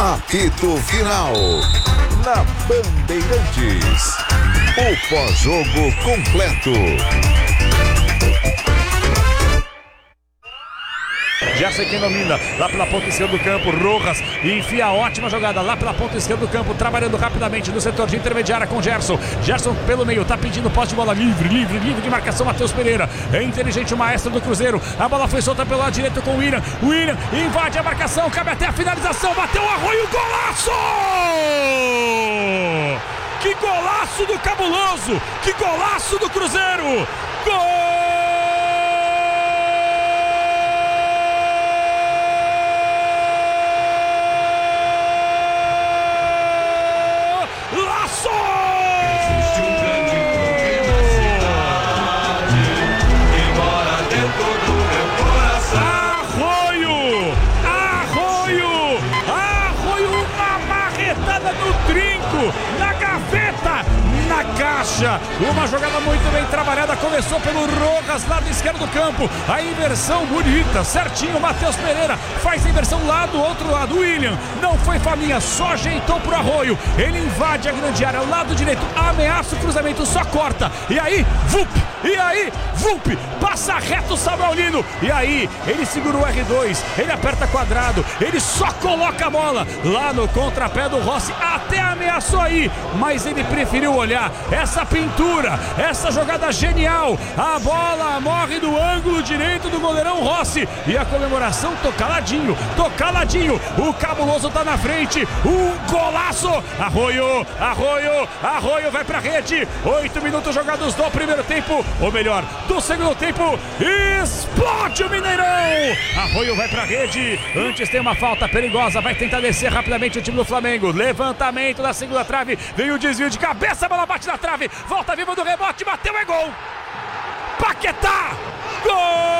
Apito Final. Na Bandeirantes. O pós-jogo completo. Gerson quem domina, lá pela ponta esquerda do campo, Rojas enfia a ótima jogada lá pela ponta esquerda do campo, trabalhando rapidamente no setor de intermediária com Gerson. Gerson pelo meio, tá pedindo posse de bola livre de marcação, Matheus Pereira. É inteligente o maestro do Cruzeiro, a bola foi solta pelo lado direito com o William. William invade a marcação, cabe até a finalização, bateu o Arroio, golaço! Que golaço do Cabuloso, que golaço do Cruzeiro! Gol! Na gaveta, na caixa, uma jogada muito bem trabalhada, começou pelo Rojas, lado esquerdo do campo, a inversão bonita, certinho, Matheus Pereira faz a inversão lá do outro lado, William, não foi faminha, só ajeitou pro Arroio, ele invade a grande área, lado direito, ameaça o cruzamento, só corta, e aí, vup, passa reto o Samuel Lino, e aí, ele segura o R2, ele aperta quadrado, ele só coloca a bola lá no contrapé do Rossi, até ameaçou aí, mas ele preferiu olhar essa pintura, essa jogada genial, a bola morre do ângulo direito do goleirão Rossi, e a comemoração tocaladinho, o Cabuloso tá na frente, um golaço, Arroio vai pra rede, 8 minutos jogados do primeiro tempo, ou melhor, do segundo tempo, explode o Mineirão, Arroio vai pra rede, antes tem uma falta perigosa, vai tentar descer rapidamente o time do Flamengo, levantamento da segunda trave, veio o desvio de cabeça, a bola bate na trave, volta viva do rebote, bateu, é gol! Paquetá! Gol!